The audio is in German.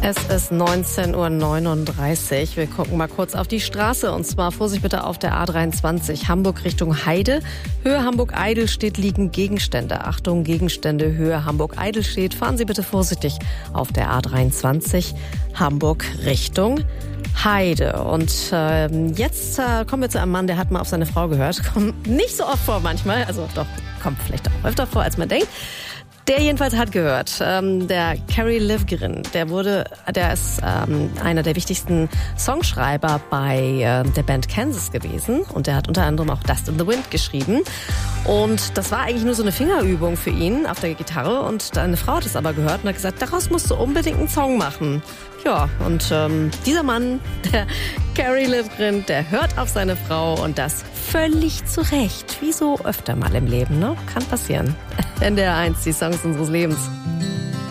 Es ist 19:39 Uhr. Wir gucken mal kurz auf die Straße. Und zwar Vorsicht bitte auf der A23 Hamburg Richtung Heide. Höhe Hamburg-Eidelstedt liegen Gegenstände. Achtung, Gegenstände, Höhe Hamburg-Eidelstedt. Fahren Sie bitte vorsichtig auf der A23 Hamburg Richtung Heide. Und jetzt kommen wir zu einem Mann, der hat mal auf seine Frau gehört. Kommt nicht so oft vor manchmal. Also doch, kommt vielleicht auch öfter vor, als man denkt. Der jedenfalls hat gehört, der Kerry Livgren, der ist einer der wichtigsten Songschreiber bei der Band Kansas gewesen und der hat unter anderem auch Dust in the Wind geschrieben und das war eigentlich nur so eine Fingerübung für ihn auf der Gitarre und seine Frau hat es aber gehört und hat gesagt, daraus musst du unbedingt einen Song machen. Ja, und dieser Mann, der Kerry Livgren, der hört auf seine Frau und das völlig zu Recht. Wie so öfter mal im Leben, ne? Kann passieren. NDR 1, die Songs unseres Lebens.